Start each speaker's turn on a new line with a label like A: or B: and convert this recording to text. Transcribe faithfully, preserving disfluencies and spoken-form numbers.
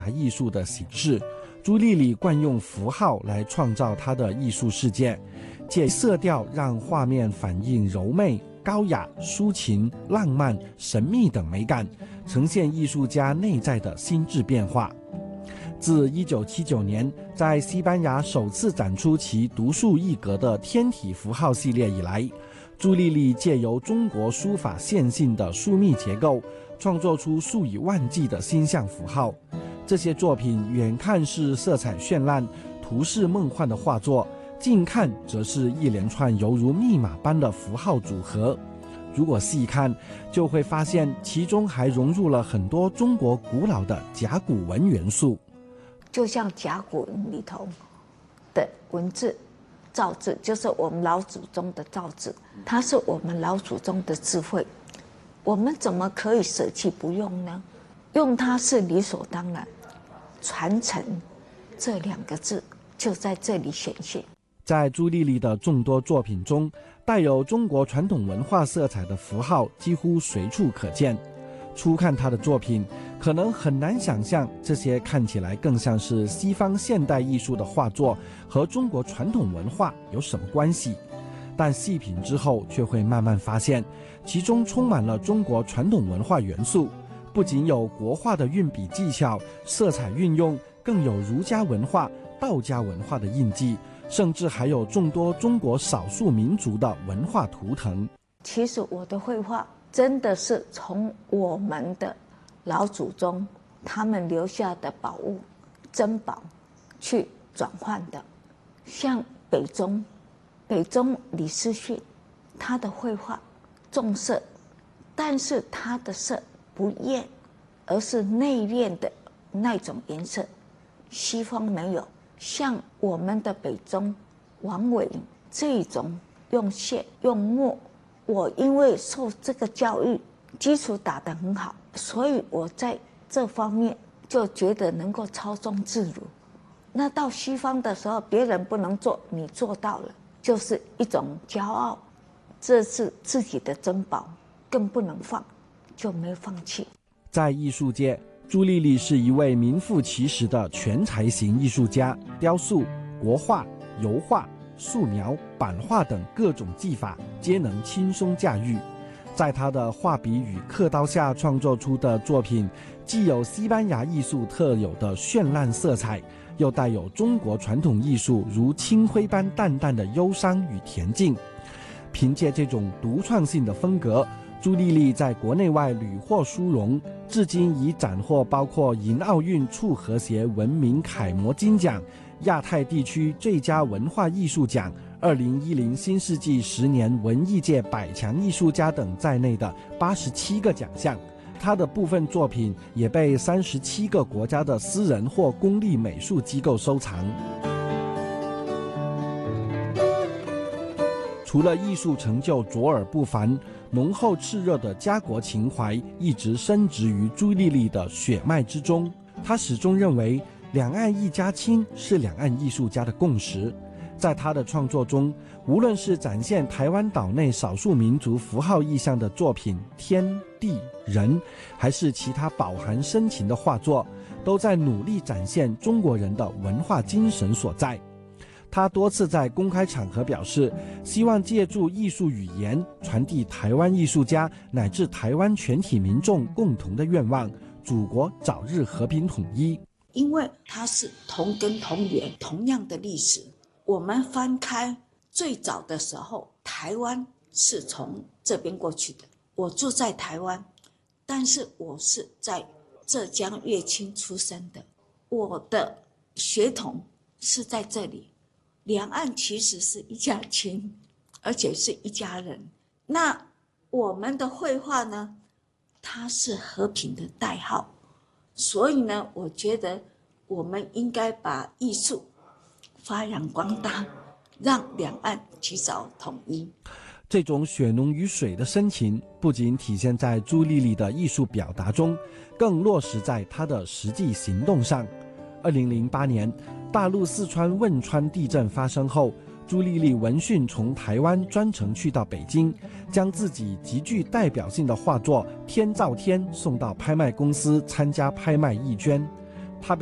A: 艺术的形式，朱丽丽惯用符号来创造她的艺术世界，借色调让画面反映柔媚、高雅、抒情、浪漫、神秘等美感，呈现艺术家内在的心智变化。自一九七九年在西班牙首次展出其独树一格的天体符号系列以来，朱丽丽借由中国书法线性的疏密结构，创作出数以万计的星象符号。这些作品远看是色彩绚烂、图式梦幻的画作，近看则是一连串犹如密码般的符号组合。如果细看，就会发现其中还融入了很多中国古老的甲骨文元素。
B: 就像甲骨文里头的文字造字，就是我们老祖宗的造字，它是我们老祖宗的智慧，我们怎么可以舍弃不用呢？用它是理所当然，传承这两个字就在这里显现。
A: 在朱丽丽的众多作品中，带有中国传统文化色彩的符号几乎随处可见。初看她的作品，可能很难想象这些看起来更像是西方现代艺术的画作和中国传统文化有什么关系，但细品之后却会慢慢发现，其中充满了中国传统文化元素，不仅有国画的运笔技巧、色彩运用，更有儒家文化、道家文化的印记，甚至还有众多中国少数民族的文化图腾。
B: 其实我的绘画真的是从我们的老祖宗他们留下的宝物、珍宝去转换的。像北宗，北宗李思训，他的绘画重色，但是他的色不艳，而是内敛的那种颜色，西方没有。像我们的北宗王伟这种用线用墨，我因为受这个教育，基础打得很好，所以我在这方面就觉得能够超中自如。那到西方的时候，别人不能做，你做到了，就是一种骄傲，这是自己的珍宝，更不能放，就没放弃。
A: 在艺术界，朱丽丽是一位名副其实的全才型艺术家，雕塑、国画、油画、素描、版画等各种技法皆能轻松驾驭。在他的画笔与刻刀下创作出的作品，既有西班牙艺术特有的绚烂色彩，又带有中国传统艺术如清辉般淡淡的忧伤与恬静。凭借这种独创性的风格，朱丽丽在国内外屡获殊荣，至今已斩获包括银奥运促和谐文明楷模金奖、亚太地区最佳文化艺术奖、二零一零新世纪十年文艺界百强艺术家等在内的八十七个奖项。他的部分作品也被三十七个国家的私人或公立美术机构收藏。除了艺术成就卓尔不凡，浓厚炽热的家国情怀一直深植于朱丽丽的血脉之中。他始终认为两岸一家亲是两岸艺术家的共识。在他的创作中，无论是展现台湾岛内少数民族符号意象的作品《天地人》，还是其他饱含深情的画作，都在努力展现中国人的文化精神所在。他多次在公开场合表示，希望借助艺术语言传递台湾艺术家乃至台湾全体民众共同的愿望：祖国早日和平统一。
C: 因为它是同根同源，同样的历史。我们翻开最早的时候，台湾是从这边过去的。我住在台湾，但是我是在浙江乐清出生的，我的血统是在这里。两岸其实是一家亲，而且是一家人。那我们的绘画呢，它是和平的代号，所以呢，我觉得我们应该把艺术发扬光大，让两岸及早统一。
A: 这种血浓于水的深情，不仅体现在朱丽丽的艺术表达中，更落实在她的实际行动上。二零零八年，大陆四川汶川地震发生后，朱丽丽闻讯从台湾专程去到北京，将自己极具代表性的画作《天照天》送到拍卖公司参加拍卖义捐。